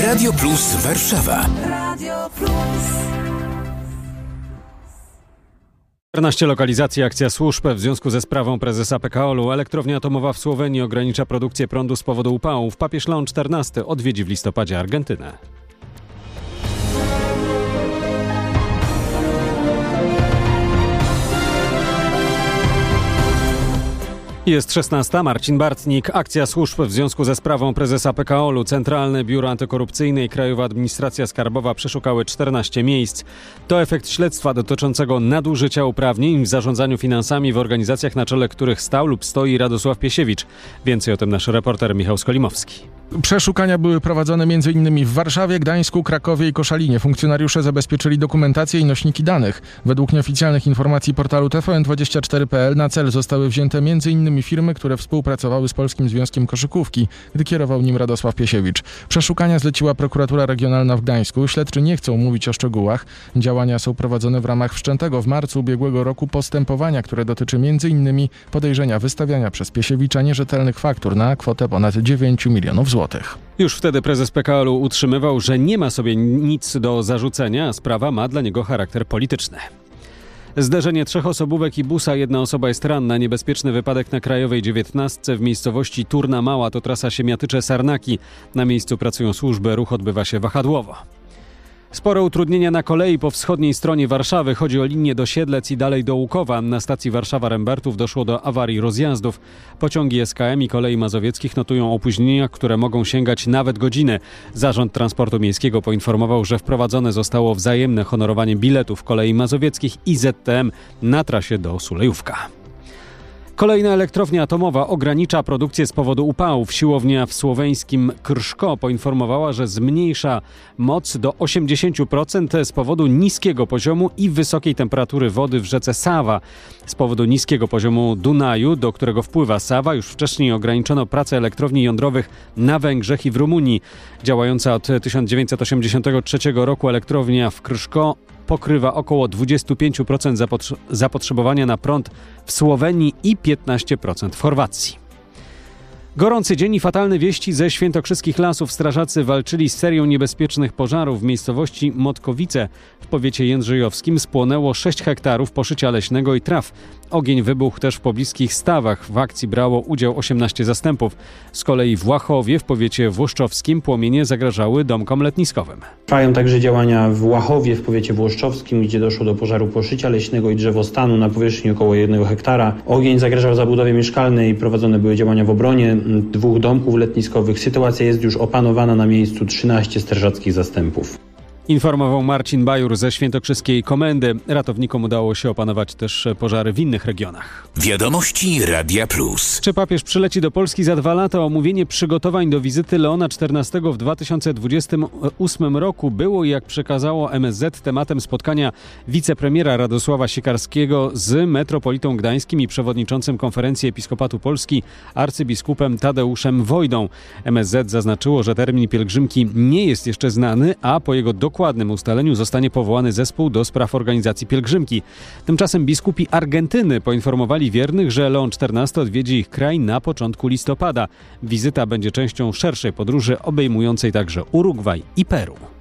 Radio Plus Warszawa. Radio Plus. 14 lokalizacji, akcja służb w związku ze sprawą prezesa PKOL-u. Elektrownia atomowa w Słowenii ogranicza produkcję prądu z powodu upałów. Papież Leon XIV odwiedzi w listopadzie Argentynę. Jest 16. Marcin Bartnik. Akcja służb w związku ze sprawą prezesa PKOL-u. Centralne Biuro Antykorupcyjne i Krajowa Administracja Skarbowa przeszukały 14 miejsc. To efekt śledztwa dotyczącego nadużycia uprawnień w zarządzaniu finansami w organizacjach, na czele których stał lub stoi Radosław Piesiewicz. Więcej o tym nasz reporter Michał Skolimowski. Przeszukania były prowadzone m.in. w Warszawie, Gdańsku, Krakowie i Koszalinie. Funkcjonariusze zabezpieczyli dokumentację i nośniki danych. Według nieoficjalnych informacji portalu TVN24.pl na cel zostały wzięte m.in. firmy, które współpracowały z Polskim Związkiem Koszykówki, gdy kierował nim Radosław Piesiewicz. Przeszukania zleciła prokuratura regionalna w Gdańsku. Śledczy nie chcą mówić o szczegółach. Działania są prowadzone w ramach wszczętego w marcu ubiegłego roku postępowania, które dotyczy m.in. podejrzenia wystawiania przez Piesiewicza nierzetelnych faktur na kwotę ponad 9 milionów złotych. Już wtedy prezes PKOL-u utrzymywał, że nie ma sobie nic do zarzucenia, a sprawa ma dla niego charakter polityczny. Zderzenie 3 osobówek i busa, 1 osoba jest ranna. Niebezpieczny wypadek na Krajowej 19 w miejscowości Turna Mała, to trasa Siemiatycze-Sarnaki. Na miejscu pracują służby, ruch odbywa się wahadłowo. Spore utrudnienia na kolei po wschodniej stronie Warszawy. Chodzi o linię do Siedlec i dalej do Łukowa. Na stacji Warszawa-Rembertów doszło do awarii rozjazdów. Pociągi SKM i Kolei Mazowieckich notują opóźnienia, które mogą sięgać nawet godziny. Zarząd Transportu Miejskiego poinformował, że wprowadzone zostało wzajemne honorowanie biletów Kolei Mazowieckich i ZTM na trasie do Sulejówka. Kolejna elektrownia atomowa ogranicza produkcję z powodu upałów. Siłownia w słoweńskim Krszko poinformowała, że zmniejsza moc do 80% z powodu niskiego poziomu i wysokiej temperatury wody w rzece Sawa. Z powodu niskiego poziomu Dunaju, do którego wpływa Sawa, już wcześniej ograniczono pracę elektrowni jądrowych na Węgrzech i w Rumunii. Działająca od 1983 roku elektrownia w Krszko pokrywa około 25% zapotrzebowania na prąd w Słowenii i 15% w Chorwacji. Gorący dzień i fatalne wieści ze świętokrzyskich lasów. Strażacy walczyli z serią niebezpiecznych pożarów w miejscowości Motkowice. W powiecie jędrzejowskim spłonęło 6 hektarów poszycia leśnego i traw. Ogień wybuchł też w pobliskich stawach. W akcji brało udział 18 zastępów. Z kolei w Łachowie w powiecie włoszczowskim płomienie zagrażały domkom letniskowym. Trwają także działania w Łachowie w powiecie włoszczowskim, gdzie doszło do pożaru poszycia leśnego i drzewostanu na powierzchni około 1 hektara. Ogień zagrażał zabudowie mieszkalnej, prowadzone były działania w obronie 2 domków letniskowych. Sytuacja jest już opanowana, na miejscu 13 strażackich zastępów. Informował Marcin Bajur ze świętokrzyskiej komendy. Ratownikom udało się opanować też pożary w innych regionach. Wiadomości Radia Plus. Czy papież przyleci do Polski za 2 lata? Omówienie przygotowań do wizyty Leona XIV w 2028 roku było, jak przekazało MSZ, tematem spotkania wicepremiera Radosława Siekarskiego z metropolitą gdańskim i przewodniczącym Konferencji Episkopatu Polski arcybiskupem Tadeuszem Wojdą. MSZ zaznaczyło, że termin pielgrzymki nie jest jeszcze znany, a po jego dokładnym ustaleniu zostanie powołany zespół do spraw organizacji pielgrzymki. Tymczasem biskupi Argentyny poinformowali wiernych, że Leon XIV odwiedzi ich kraj na początku listopada. Wizyta będzie częścią szerszej podróży obejmującej także Urugwaj i Peru.